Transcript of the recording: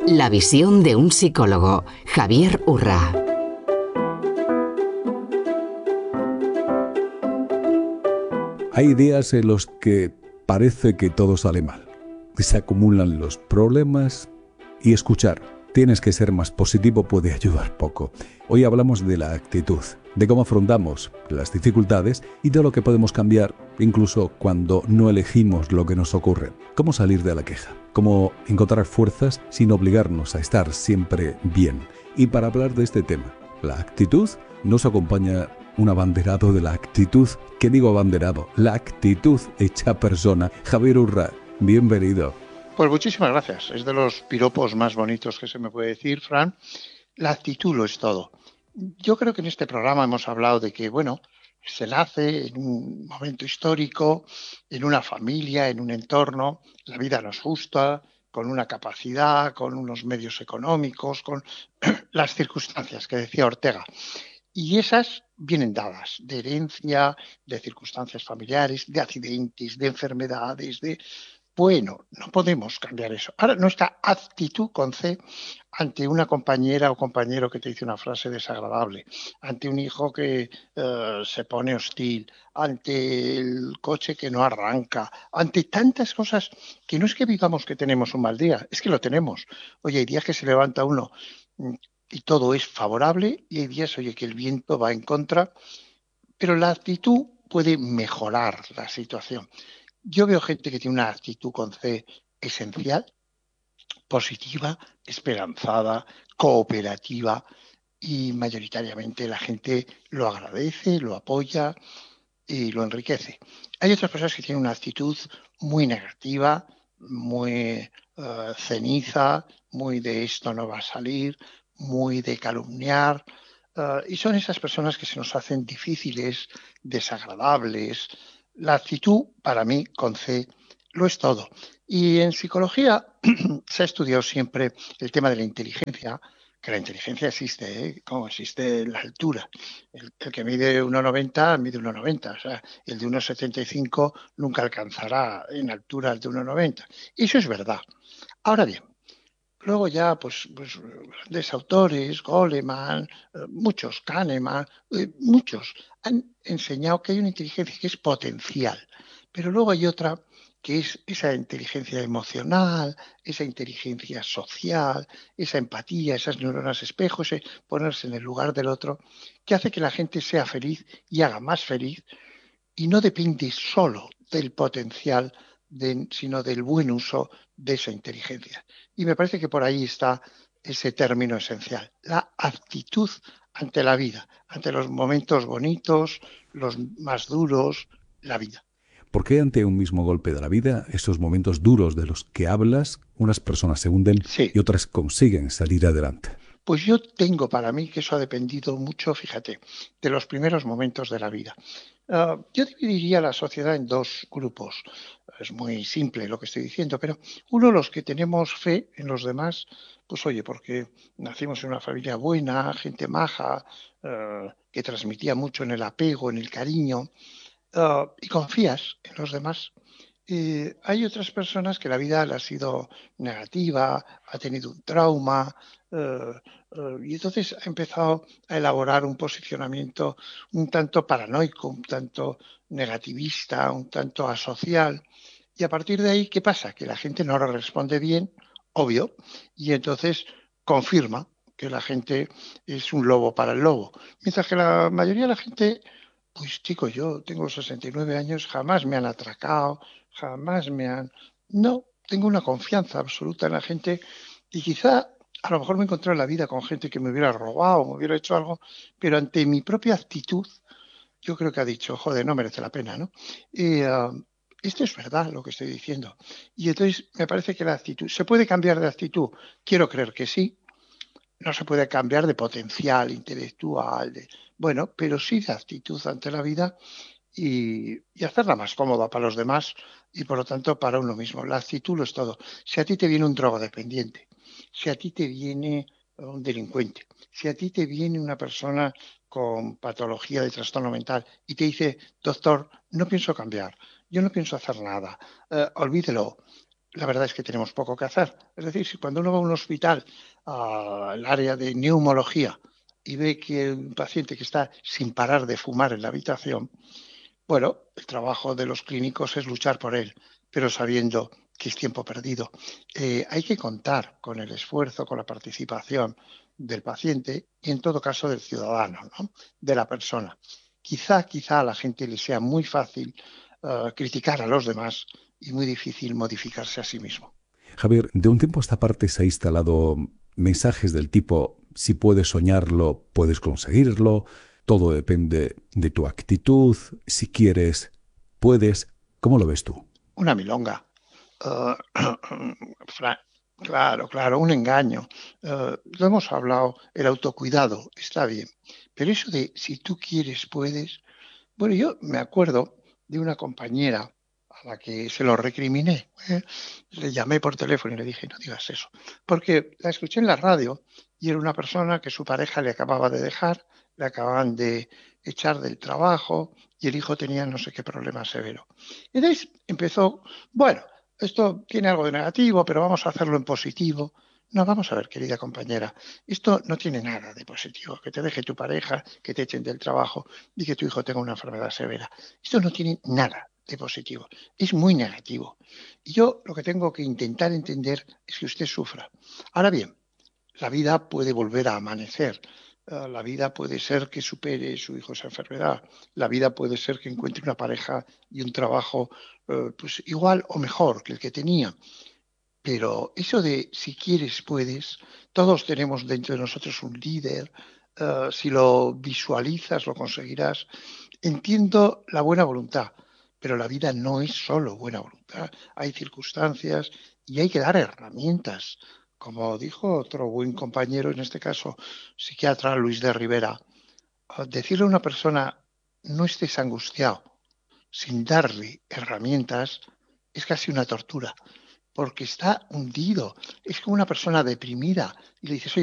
La visión de un psicólogo, Javier Urra. Hay días en los que parece que todo sale mal, que se acumulan los problemas y escuchar. Tienes que ser más positivo puede ayudar poco. Hoy hablamos de la actitud, de cómo afrontamos las dificultades y de lo que podemos cambiar, incluso cuando no elegimos lo que nos ocurre. Cómo salir de la queja, cómo encontrar fuerzas sin obligarnos a estar siempre bien. Y para hablar de este tema, la actitud, nos acompaña un abanderado de la actitud. ¿Qué digo abanderado? La actitud hecha persona. Javier Urra, bienvenido. Pues muchísimas gracias. Es de los piropos más bonitos que se me puede decir, Fran. La actitud lo es todo. Yo creo que en este programa hemos hablado de que, bueno, se nace en un momento histórico, en una familia, en un entorno, la vida nos gusta, con una capacidad, con unos medios económicos, con las circunstancias que decía Ortega. Y esas vienen dadas de herencia, de circunstancias familiares, de accidentes, de enfermedades, Bueno, no podemos cambiar eso. Ahora, nuestra actitud con C ante una compañera o compañero que te dice una frase desagradable, ante un hijo que se pone hostil, ante el coche que no arranca, ante tantas cosas que no es que digamos que tenemos un mal día, es que lo tenemos. Oye, hay días que se levanta uno y todo es favorable y hay días, oye, que el viento va en contra, pero la actitud puede mejorar la situación. Yo veo gente que tiene una actitud con C esencial, positiva, esperanzada, cooperativa y mayoritariamente la gente lo agradece, lo apoya y lo enriquece. Hay otras personas que tienen una actitud muy negativa, muy ceniza, muy de esto no va a salir, muy de calumniar, y son esas personas que se nos hacen difíciles, desagradables. La actitud, para mí, con C, lo es todo. Y en psicología se ha estudiado siempre el tema de la inteligencia, que la inteligencia existe, ¿eh? Como existe la altura. El que mide 1,90 mide 1,90. O sea, el de 1,75 nunca alcanzará en altura el de 1,90. Y eso es verdad. Ahora bien, luego ya, pues grandes autores, Goleman, muchos, Kahneman, muchos han enseñado que hay una inteligencia que es potencial, pero luego hay otra que es esa inteligencia emocional, esa inteligencia social, esa empatía, esas neuronas espejo, ese ponerse en el lugar del otro, que hace que la gente sea feliz y haga más feliz y no depende solo del potencial, sino del buen uso de esa inteligencia. Y me parece que por ahí está ese término esencial, la actitud ante la vida, ante los momentos bonitos, los más duros, la vida. ¿Por qué ante un mismo golpe de la vida, esos momentos duros de los que hablas, unas personas se hunden y otras consiguen salir adelante? Pues yo tengo para mí que eso ha dependido mucho, fíjate, de los primeros momentos de la vida. Yo dividiría la sociedad en dos grupos. Es muy simple lo que estoy diciendo, pero uno, los que tenemos fe en los demás, pues oye, porque nacimos en una familia buena, gente maja, que transmitía mucho en el apego, en el cariño, y confías en los demás. Hay otras personas que la vida le ha sido negativa, ha tenido un trauma, eh, y entonces ha empezado a elaborar un posicionamiento un tanto paranoico, un tanto negativista, un tanto asocial. Y a partir de ahí, ¿qué pasa? Que la gente no le responde bien, obvio, y entonces confirma que la gente es un lobo para el lobo. Mientras que la mayoría de la gente, pues chico, yo tengo 69 años, jamás me han atracado, jamás me han... No, tengo una confianza absoluta en la gente y quizá a lo mejor me encontré en la vida con gente que me hubiera robado, me hubiera hecho algo, pero ante mi propia actitud, yo creo que ha dicho, joder, no merece la pena, ¿no? Y esto es verdad lo que estoy diciendo. Y entonces me parece que la actitud, ¿se puede cambiar de actitud? Quiero creer que sí. No se puede cambiar de potencial intelectual, bueno, pero sí de actitud ante la vida y hacerla más cómoda para los demás y por lo tanto para uno mismo. La actitud lo es todo. Si a ti te viene un drogodependiente, si a ti te viene un delincuente, si a ti te viene una persona con patología de trastorno mental y te dice, doctor, no pienso cambiar, yo no pienso hacer nada, olvídelo. la verdad es que tenemos poco que hacer. Es decir, si cuando uno va a un hospital, al área de neumología, y ve que un paciente que está sin parar de fumar en la habitación, bueno, el trabajo de los clínicos es luchar por él, pero sabiendo que es tiempo perdido. Hay que contar con el esfuerzo, con la participación del paciente y, en todo caso, del ciudadano, ¿no? De la persona. Quizá a la gente le sea muy fácil criticar a los demás y muy difícil modificarse a sí mismo. Javier, de un tiempo a esta parte se ha instalado mensajes del tipo, si puedes soñarlo, puedes conseguirlo, todo depende de tu actitud, si quieres, puedes. ¿Cómo lo ves tú? Una milonga. Claro, un engaño. Lo hemos hablado, el autocuidado está bien, pero eso de si tú quieres, puedes. Bueno, yo me acuerdo de una compañera a la que se lo recriminé. Le llamé por teléfono y le dije, no digas eso, porque la escuché en la radio y era una persona que su pareja le acababa de dejar, le acababan de echar del trabajo y el hijo tenía no sé qué problema severo. Y entonces empezó, bueno, esto tiene algo de negativo, pero vamos a hacerlo en positivo. No, vamos a ver, querida compañera, esto no tiene nada de positivo. Que te deje tu pareja, que te echen del trabajo y que tu hijo tenga una enfermedad severa. Esto no tiene nada de positivo, es muy negativo. Y yo lo que tengo que intentar entender es que usted sufra. Ahora bien, la vida puede volver a amanecer. La vida puede ser que supere su hijo esa enfermedad. La vida puede ser que encuentre una pareja y un trabajo pues igual o mejor que el que tenía. Pero eso de si quieres, puedes, todos tenemos dentro de nosotros un líder. Si lo visualizas, lo conseguirás. Entiendo la buena voluntad, pero la vida no es solo buena voluntad. Hay circunstancias y hay que dar herramientas. Como dijo otro buen compañero, en este caso psiquiatra Luis de Rivera, decirle a una persona no estés angustiado sin darle herramientas es casi una tortura, porque está hundido. Es como una persona deprimida y le dices, oye,